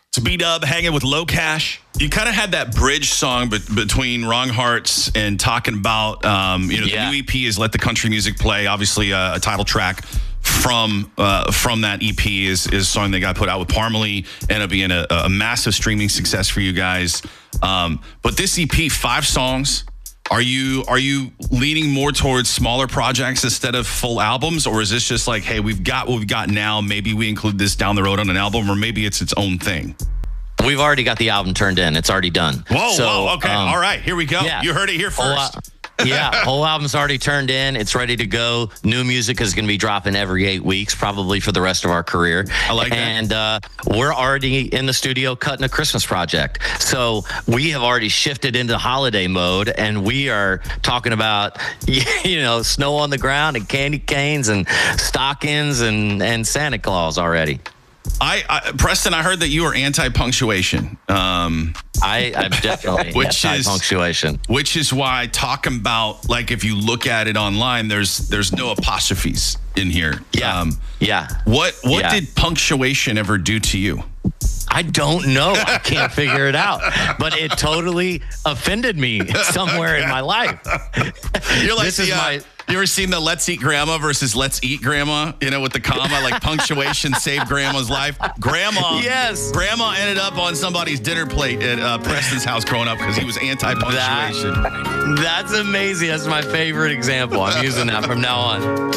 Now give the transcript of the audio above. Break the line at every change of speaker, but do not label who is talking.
It's B-Dub hanging with Low Cash. You kind of had that bridge song between Wrong Hearts and talking about, the new EP is Let the Country Music Play. Obviously, a title track from that EP is a song that got put out with Parmalee. Ended up being a massive streaming success for you guys. But this EP, 5 songs. Are you leaning more towards smaller projects instead of full albums, or is this just like, hey, we've got what we've got now, maybe we include this down the road on an album, or maybe it's its own thing?
We've already got the album turned in. It's already done.
Whoa, okay. All right, here we go.
Yeah.
You heard it here first.
Whole album's already turned in. It's ready to go. New music is going to be dropping every 8 weeks, probably for the rest of our career.
I like that.
And we're already in the studio cutting a Christmas project. So we have already shifted into holiday mode, and we are talking about, snow on the ground and candy canes and stockings and Santa Claus already.
Preston, I heard that you are anti-punctuation.
I'm definitely anti-punctuation.
Which is why talking about, like, if you look at it online, there's no apostrophes in here. What did punctuation ever do to you?
I don't know. I can't figure it out. But it totally offended me somewhere in my life.
You're like, you ever seen the Let's Eat Grandma versus Let's Eat Grandma? With the comma, like punctuation saved Grandma's life. Grandma ended up on somebody's dinner plate at Preston's house growing up because he was anti-punctuation.
That's amazing. That's my favorite example. I'm using that from now on.